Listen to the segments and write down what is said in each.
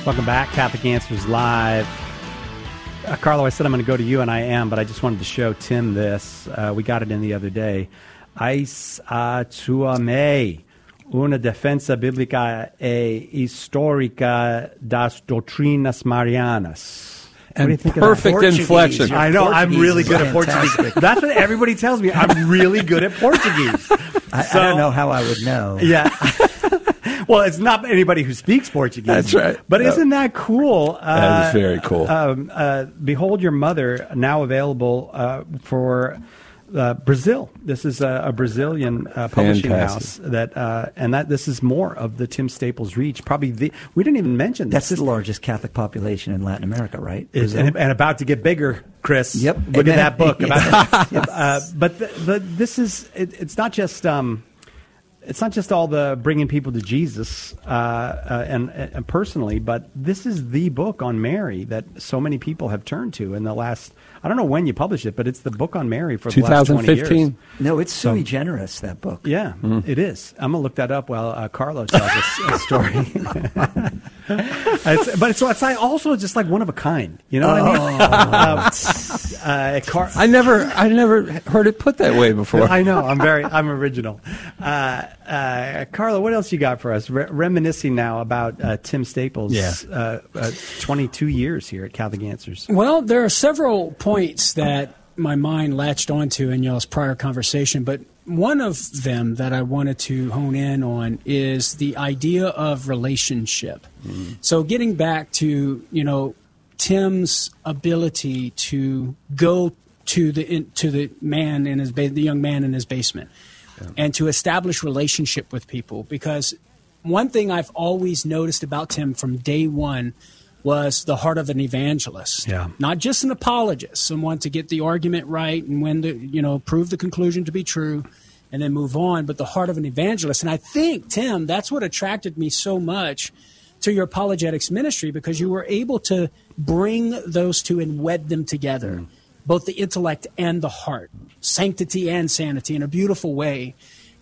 Welcome back, Catholic Answers Live. Carlo, I said I'm going to go to you, and I am, but I just wanted to show Tim this. We got it in the other day. Ais a tua me, una defensa biblica e histórica das doutrinas marianas. And perfect inflection. I know, I'm really good at Portuguese. That's what everybody tells me. I'm really good at Portuguese. I don't know how I would know. Yeah. Well, it's not anybody who speaks Portuguese. That's right. But isn't that cool? That is very cool. Behold Your Mother, now available for Brazil. This is a Brazilian publishing house this is more of the Tim Staples reach. Probably we didn't even mention this. That's the largest Catholic population in Latin America, right? And about to get bigger, Chris. Yep. Look at that book. But this is it's not just. It's not just all the bringing people to Jesus and personally, but this is the book on Mary that so many people have turned to in the last, I don't know when you published it, but it's the book on Mary for the last 20 years. No, it's sui generis, that book. Yeah, it is. I'm going to look that up while Carlo tells us a story. It's like also just like one of a kind. You know what I mean? I never heard it put that way before. I know. I'm original. Carlo, what else you got for us? Reminiscing now about Tim Staples' 22 years here at Catholic Answers. Well, there are several points that my mind latched onto in y'all's prior conversation, but one of them that I wanted to hone in on is the idea of relationship. So getting back to, Tim's ability to go to the man in the young man in his basement. And to establish relationship with people. Because one thing I've always noticed about Tim from day one was the heart of an evangelist. Yeah. Not just an apologist, someone to get the argument right and when to, prove the conclusion to be true and then move on, but the heart of an evangelist. And I think, Tim, that's what attracted me so much to your apologetics ministry, because you were able to bring those two and wed them together. Both the intellect and the heart, sanctity and sanity in a beautiful way,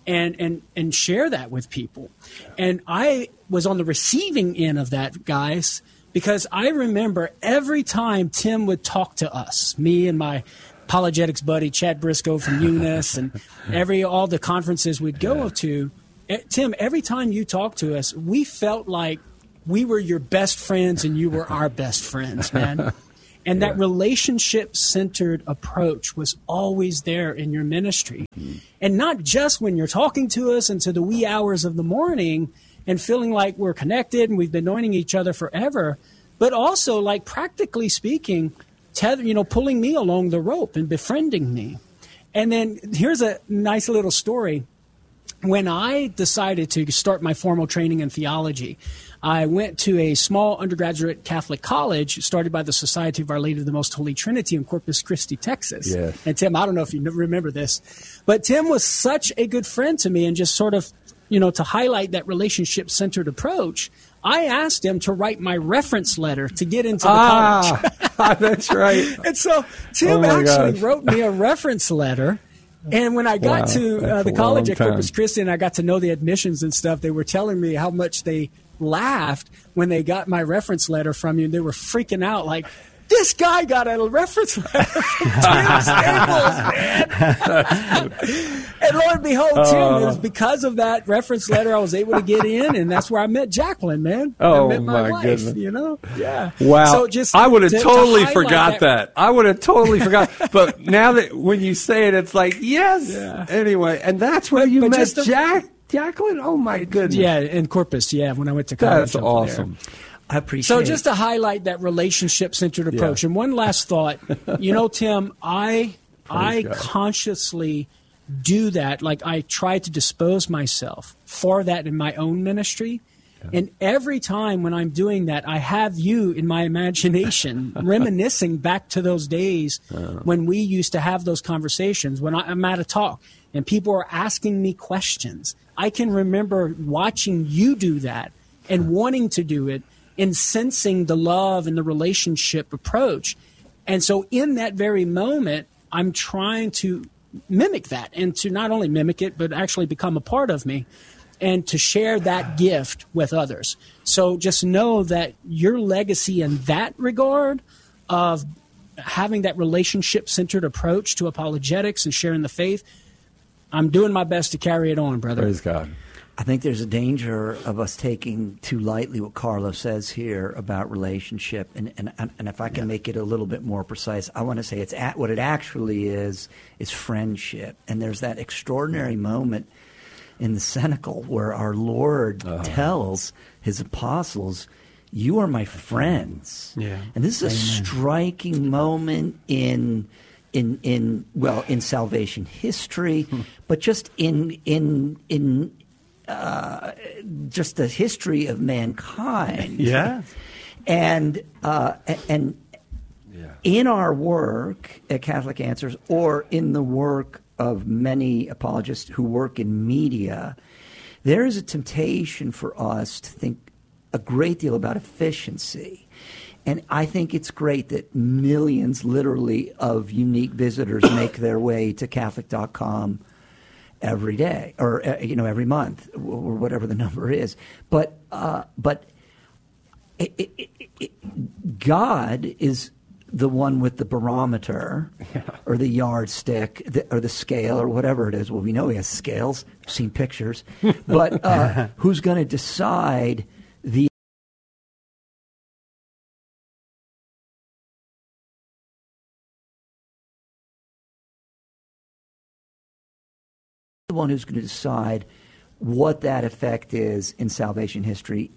and share that with people. And I was on the receiving end of that, guys, because I remember every time Tim would talk to us, me and my apologetics buddy, Chad Briscoe from Eunice, and all the conferences we'd go to, Tim, every time you talked to us, we felt like we were your best friends and you were our best friends, man. And that relationship-centered approach was always there in your ministry. And not just when you're talking to us into the wee hours of the morning and feeling like we're connected and we've been knowing each other forever, but also, like, practically speaking, pulling me along the rope and befriending me. And then here's a nice little story. When I decided to start my formal training in theology, I went to a small undergraduate Catholic college started by the Society of Our Lady of the Most Holy Trinity in Corpus Christi, Texas. Yes. And Tim, I don't know if you remember this, but Tim was such a good friend to me, and just sort of, to highlight that relationship-centered approach, I asked him to write my reference letter to get into the college. That's right. And so Tim wrote me a reference letter. And when I got to the college at Corpus Christi and I got to know the admissions and stuff, they were telling me how much they laughed when they got my reference letter from you. They were freaking out like, this guy got a reference letter from Tim Staples, man. And lo and behold, Tim, it was because of that reference letter I was able to get in, and that's where I met Jacqueline, man. I met my wife, goodness. Yeah. Wow. So I would have totally forgot that. I would have totally forgot. But now that when you say it, it's like, yes. Yeah. Anyway, and that's where you met Jacqueline? Oh, my goodness. Yeah, in Corpus, when I went to college. That's awesome. I appreciate So just to highlight that relationship-centered approach. And one last thought. Tim, I consciously do that. Like, I try to dispose myself for that in my own ministry. Yeah. And every time when I'm doing that, I have you in my imagination reminiscing back to those days when we used to have those conversations, when I'm at a talk and people are asking me questions. I can remember watching you do that and wanting to do it and sensing the love and the relationship approach. And so in that very moment, I'm trying to mimic that and to not only mimic it, but actually become a part of me. and to share that gift with others. So just know that your legacy in that regard of having that relationship-centered approach to apologetics and sharing the faith, I'm doing my best to carry it on, brother. Praise God. I think there's a danger of us taking too lightly what Carlos says here about relationship. And if I can make it a little bit more precise, I want to say what it actually is friendship. And there's that extraordinary moment in the Cenacle where our Lord tells his apostles, "You are my friends." Yeah. And this is a striking moment in salvation history, but just in just the history of mankind. Yeah. And in our work at Catholic Answers, or in the work of many apologists who work in media, there is a temptation for us to think a great deal about efficiency. And I think it's great that millions, literally, of unique visitors make their way to Catholic.com every day, or every month, or whatever the number is. But God is the one with the barometer, or the yardstick, or the scale, or whatever it is. Well, we know he has scales. I've seen pictures. But who's going to decide the one who's going to decide what that effect is in salvation history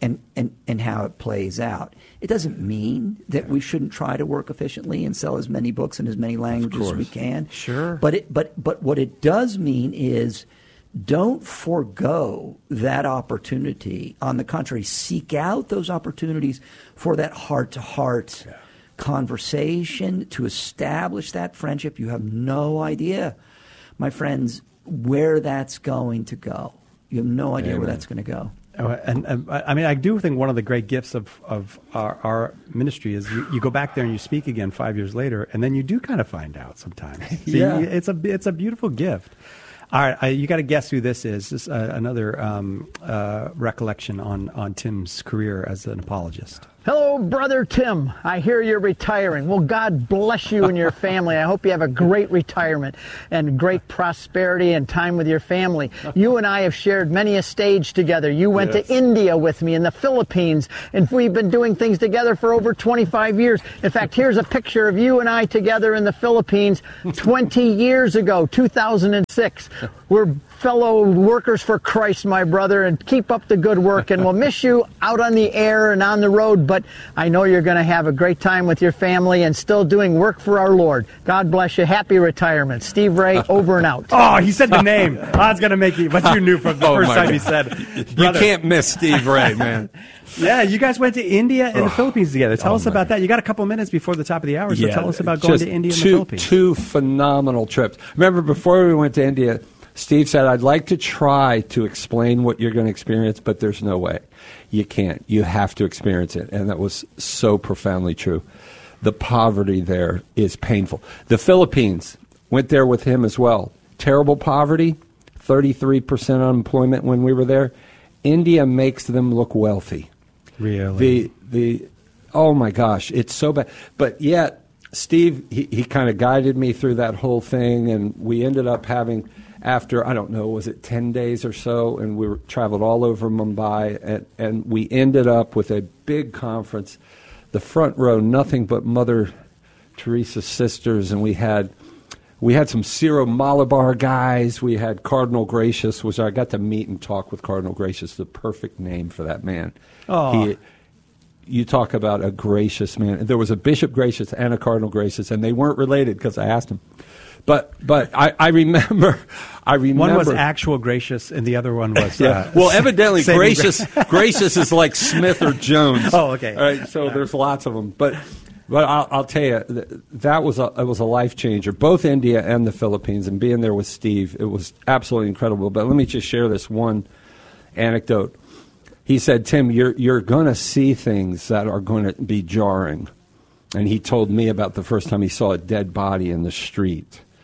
and how it plays out. It doesn't mean that we shouldn't try to work efficiently and sell as many books in as many languages as we can. Sure. But what it does mean is don't forego that opportunity. On the contrary, seek out those opportunities for that heart-to-heart conversation to establish that friendship. You have no idea, my friends, where that's going to go. You have no idea where that's going to go. And I mean, I do think one of the great gifts of our ministry is you go back there and you speak again 5 years later, and then you do kind of find out sometimes. So it's a beautiful gift. All right, you got to guess who this is. This is another recollection on Tim's career as an apologist. Hello, Brother Tim. I hear you're retiring. Well, God bless you and your family. I hope you have a great retirement and great prosperity and time with your family. You and I have shared many a stage together. You went to India with me, in the Philippines, and we've been doing things together for over 25 years. In fact, here's a picture of you and I together in the Philippines 20 years ago, 2006. We're fellow workers for Christ, my brother, and keep up the good work. And we'll miss you out on the air and on the road, but I know you're going to have a great time with your family and still doing work for our Lord. God bless you. Happy retirement. Steve Ray, over and out. Oh, he said the name. I was going to make you, but you knew from the first time he said it. You can't miss Steve Ray, man. Yeah, you guys went to India and the Philippines together. Tell us about that. You got a couple minutes before the top of the hour, so tell us about going to India and the Philippines. Two phenomenal trips. Remember, before we went to India, Steve said, I'd like to try to explain what you're going to experience, but there's no way. You can't. You have to experience it. And that was so profoundly true. The poverty there is painful. The Philippines, went there with him as well. Terrible poverty, 33% unemployment when we were there. India makes them look wealthy. Really? Oh my gosh, it's so bad. But yet, Steve, he kind of guided me through that whole thing, and we ended up having, after, I don't know, was it 10 days or so, and we traveled all over Mumbai, and we ended up with a big conference, the front row, nothing but Mother Teresa's sisters, and we had some Syro-Malabar guys. We had Cardinal Gracious, which I got to meet and talk with Cardinal Gracious, the perfect name for that man. Oh. You talk about a gracious man. There was a Bishop Gracious and a Cardinal Gracious, and they weren't related because I asked him. But I remember. One was actual Gracious, and the other one was. Well, evidently Gracious is like Smith or Jones. Oh, okay. All right, so there's lots of them, but I'll tell you, it was a life changer. Both India and the Philippines, and being there with Steve, it was absolutely incredible. But let me just share this one anecdote. He said, Tim, you're going to see things that are going to be jarring. And he told me about the first time he saw a dead body in the street.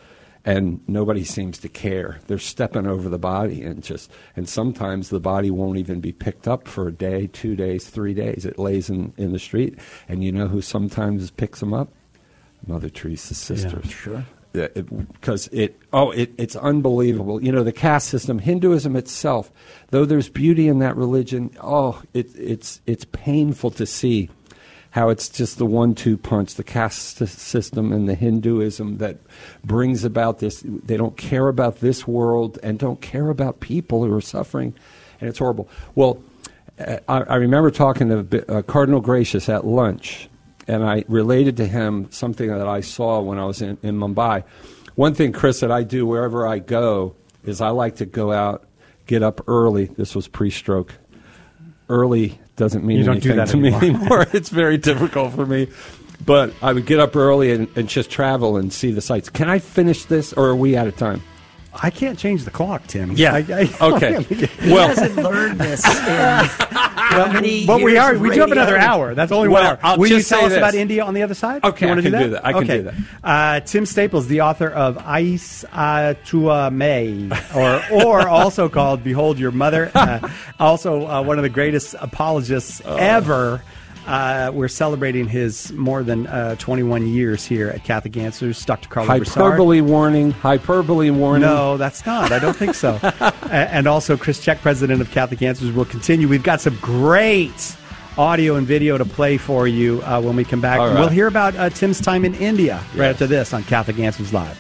and nobody seems to care. They're stepping over the body, and sometimes the body won't even be picked up for a day, 2 days, 3 days. It lays in the street, and you know who sometimes picks them up? Mother Teresa's sisters. Yeah, sure. Because it's unbelievable. You know, the caste system, Hinduism itself, though there's beauty in that religion, it's painful to see how it's just the 1-2 punch, the caste system and the Hinduism that brings about this. They don't care about this world and don't care about people who are suffering, and it's horrible. Well, I remember talking to Cardinal Gracious at lunch, and I related to him something that I saw when I was in Mumbai. One thing, Chris, that I do wherever I go is I like to go out, get up early. This was pre-stroke. Early doesn't mean anything to me anymore. It's very difficult for me. But I would get up early and just travel and see the sights. Can I finish this, or are we out of time? I can't change the clock, Tim. Yeah. Okay. He hasn't learned this in how many but years of we do have another radio? hour. That's only 1 Well, hour. I'll Will you just tell say us this. about India on the other side? Okay, You wanna I can do that. I can do that. Tim Staples, the author of Ais Tua May, or also called Behold Your Mother, also one of the greatest apologists ever. We're celebrating his more than 21 years here at Catholic Answers. Dr. Carlo Hyperbole warning. No, that's not. I don't think so. And also, Chris Check, president of Catholic Answers, will continue. We've got some great audio and video to play for you when we come back. All right. We'll hear about Tim's time in India right after this on Catholic Answers Live.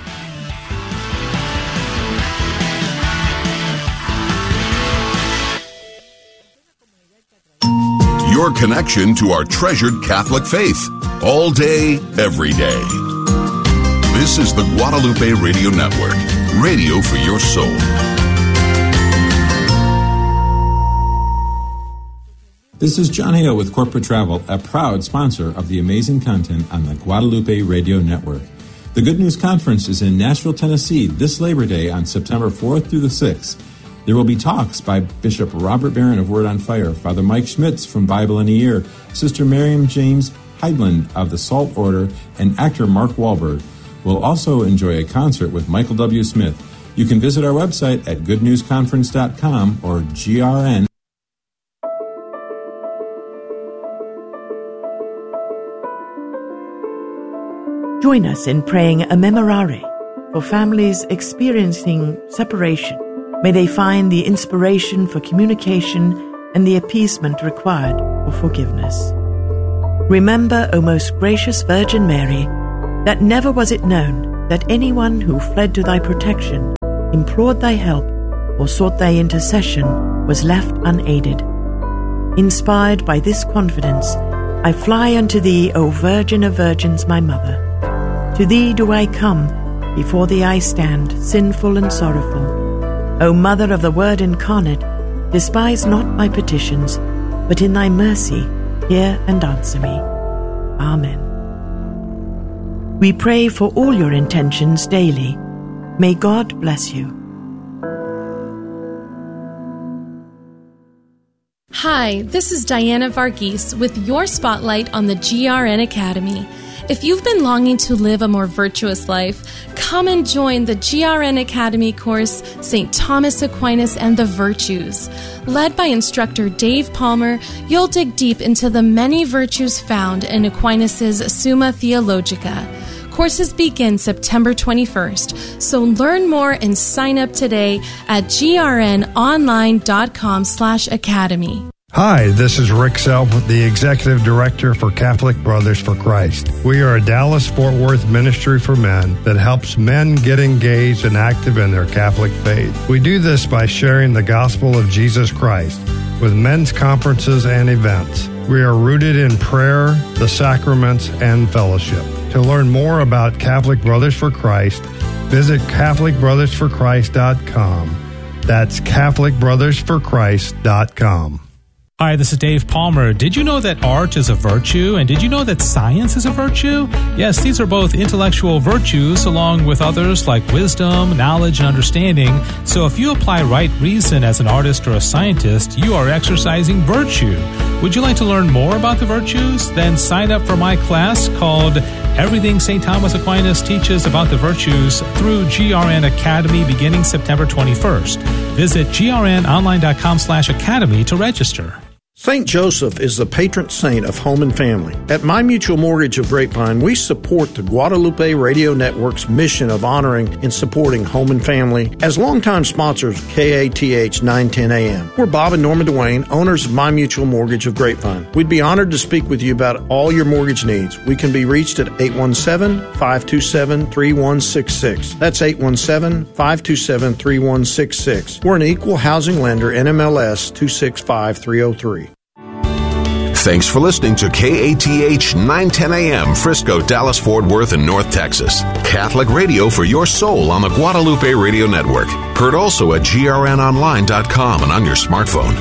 Your connection to our treasured Catholic faith, all day, every day. This is the Guadalupe Radio Network, radio for your soul. This is John Hale with Corporate Travel, a proud sponsor of the amazing content on the Guadalupe Radio Network. The Good News Conference is in Nashville, Tennessee this Labor Day on September 4th through the 6th. There will be talks by Bishop Robert Barron of Word on Fire, Father Mike Schmitz from Bible in a Year, Sister Miriam James Heidland of the Salt Order, and actor Mark Wahlberg. We'll also enjoy a concert with Michael W. Smith. You can visit our website at goodnewsconference.com or GRN. Join us in praying a memorare for families experiencing separation. May they find the inspiration for communication and the appeasement required for forgiveness. Remember, O most gracious Virgin Mary, that never was it known that anyone who fled to thy protection, implored thy help, or sought thy intercession was left unaided. Inspired by this confidence, I fly unto thee, O Virgin of Virgins, my Mother. To thee do I come, before thee I stand, sinful and sorrowful. O Mother of the Word incarnate, despise not my petitions, but in thy mercy hear and answer me. Amen. We pray for all your intentions daily. May God bless you. Hi, this is Diana Varghese with your spotlight on the GRN Academy. If you've been longing to live a more virtuous life, come and join the GRN Academy course, St. Thomas Aquinas and the Virtues. Led by instructor Dave Palmer, you'll dig deep into the many virtues found in Aquinas' Summa Theologica. Courses begin September 21st, so learn more and sign up today at grnonline.com/academy. Hi, this is Rick Self, the Executive Director for Catholic Brothers for Christ. We are a Dallas-Fort Worth ministry for men that helps men get engaged and active in their Catholic faith. We do this by sharing the gospel of Jesus Christ with men's conferences and events. We are rooted in prayer, the sacraments, and fellowship. To learn more about Catholic Brothers for Christ, visit CatholicBrothersForChrist.com. That's CatholicBrothersForChrist.com. Hi, this is Dave Palmer. Did you know that art is a virtue? And did you know that science is a virtue? Yes, these are both intellectual virtues along with others like wisdom, knowledge, and understanding. So if you apply right reason as an artist or a scientist, you are exercising virtue. Would you like to learn more about the virtues? Then sign up for my class called everything St. Thomas Aquinas teaches about the virtues through GRN Academy beginning September 21st. Visit grnonline.com/academy to register. St. Joseph is the patron saint of home and family. At My Mutual Mortgage of Grapevine, we support the Guadalupe Radio Network's mission of honoring and supporting home and family as longtime sponsors of KATH 910 AM. We're Bob and Norma Duane, owners of My Mutual Mortgage of Grapevine. We'd be honored to speak with you about all your mortgage needs. We can be reached at 817-527-3166. That's 817-527-3166. We're an equal housing lender, NMLS 265303. Thanks for listening to KATH 910 AM, Frisco, Dallas, Fort Worth, and North Texas. Catholic radio for your soul on the Guadalupe Radio Network. Heard also at grnonline.com and on your smartphone.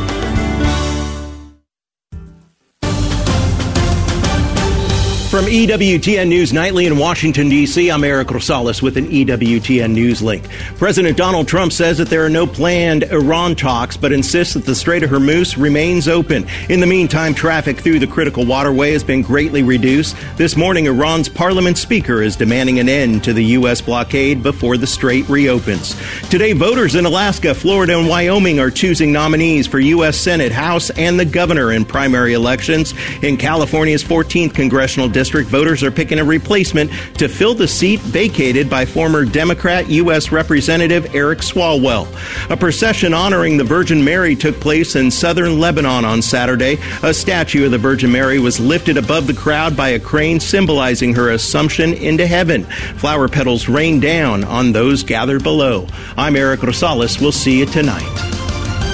From EWTN News Nightly in Washington, D.C., I'm Eric Rosales with an EWTN News link. President Donald Trump says that there are no planned Iran talks, but insists that the Strait of Hormuz remains open. In the meantime, traffic through the critical waterway has been greatly reduced. This morning, Iran's parliament speaker is demanding an end to the U.S. blockade before the strait reopens. Today, voters in Alaska, Florida, and Wyoming are choosing nominees for U.S. Senate, House, and the governor in primary elections. In California's 14th congressional district, voters are picking a replacement to fill the seat vacated by former Democrat U.S. Representative Eric Swalwell. A procession honoring the Virgin Mary took place in southern Lebanon on Saturday. A statue of the Virgin Mary was lifted above the crowd by a crane symbolizing her assumption into heaven. Flower petals rained down on those gathered below. I'm Eric Rosales. We'll see you tonight.